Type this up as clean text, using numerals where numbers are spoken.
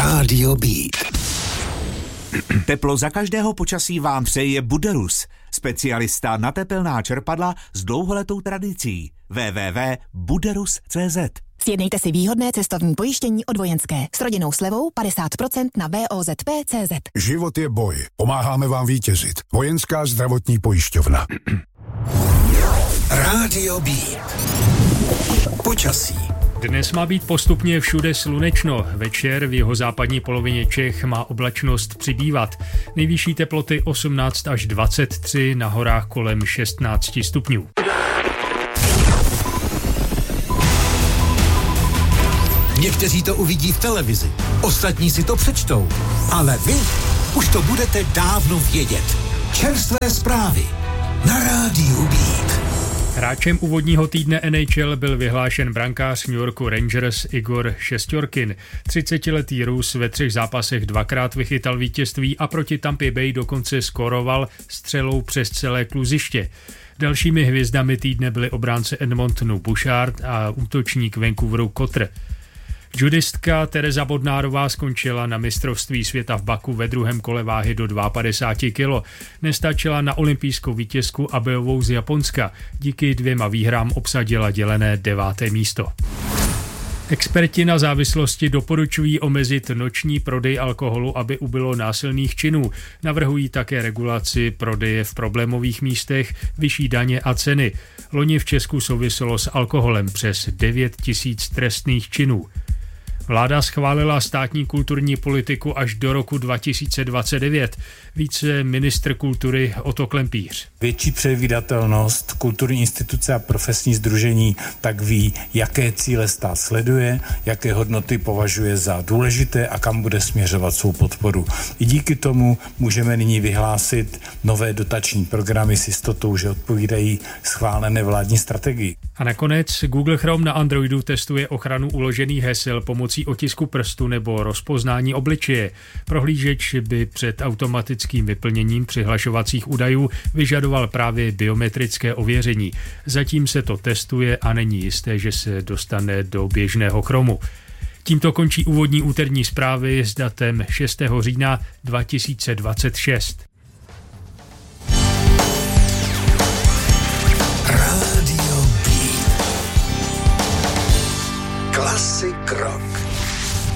Rádio Beat. Teplo za každého počasí vám přeje Buderus, specialista na tepelná čerpadla s dlouholetou tradicí. www.buderus.cz. Sjednejte si výhodné cestovní pojištění od Vojenské s rodinnou slevou 50% na VOZP.cz. Život je boj. Pomáháme vám vítězit. Vojenská zdravotní pojišťovna. Rádio Beat. Počasí. Dnes má být postupně všude slunečno. Večer v jihozápadní polovině Čech má oblačnost přibývat. Nejvyšší teploty 18 až 23, na horách kolem 16 stupňů. Někteří to uvidí v televizi, ostatní si to přečtou, ale vy už to budete dávno vědět. Čerstvé zprávy na Rádiu Beat. Hráčem úvodního týdne NHL byl vyhlášen brankář New Yorku Rangers Igor Shesterkin. 30letý Rus ve 3 zápasech 2krát vychytal vítězství a proti Tampě Bay dokonce skóroval střelou přes celé kluziště. Dalšími hvězdami týdne byli obránce Edmontonu Bouchard a útočník Vancouveru Cotter. Judistka Tereza Bodnárová skončila na mistrovství světa v Baku ve 2. kole váhy do 52 kg. Nestačila na olympijskou vítězku Abeovou z Japonska. Díky 2 výhrám obsadila dělené 9. místo. Experti na závislosti doporučují omezit noční prodej alkoholu, aby ubylo násilných činů. Navrhují také regulaci prodeje v problémových místech, vyšší daně a ceny. Loni v Česku souviselo s alkoholem přes 9 000 trestných činů. Vláda schválila státní kulturní politiku až do roku 2029. Více ministr kultury Otto Klempíř. Větší předvídatelnost, kulturní instituce a profesní sdružení tak ví, jaké cíle stát sleduje, jaké hodnoty považuje za důležité a kam bude směřovat svou podporu. I díky tomu můžeme nyní vyhlásit nové dotační programy s jistotou, že odpovídají schválené vládní strategii. A nakonec Google Chrome na Androidu testuje ochranu uložených hesel pomocí otisku prstu nebo rozpoznání obličeje. Prohlížeč by před automatickým vyplněním přihlašovacích údajů vyžadoval právě biometrické ověření. Zatím se to testuje a není jisté, že se dostane do běžného Chromu. Tímto končí úvodní úterní zprávy s datem 6. října 2026. Rádio Beat. Classic rock.